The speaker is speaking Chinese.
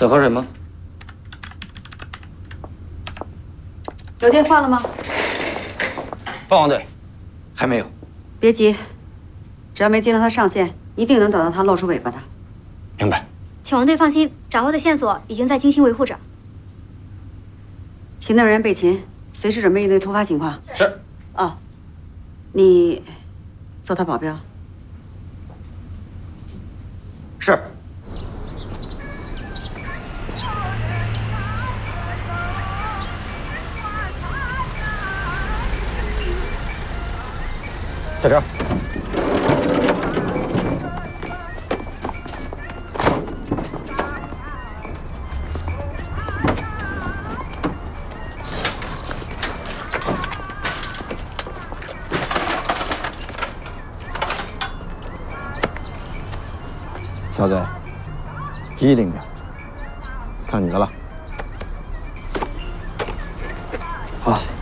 想喝水吗？ 有电话了吗？ 报王队，还没有。 别急，只要没接到他上线，一定能等到他露出尾巴的。 明白。 请王队放心，掌握的线索已经在精心维护着。 行动人员备勤，随时准备应对突发情况。 是。 哦，你做他保镖。 是。在这儿。 小子，机灵点，看你的了。 好。